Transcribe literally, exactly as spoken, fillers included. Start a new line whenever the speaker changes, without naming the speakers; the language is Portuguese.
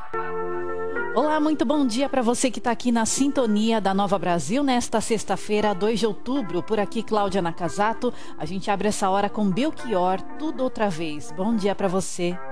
Olá, muito bom dia para você que está aqui na sintonia da Nova Brasil nesta sexta-feira, dois de outubro. Por aqui, Cláudia Nakazato. A gente abre essa hora com Belchior, Tudo Outra Vez. Bom dia para você.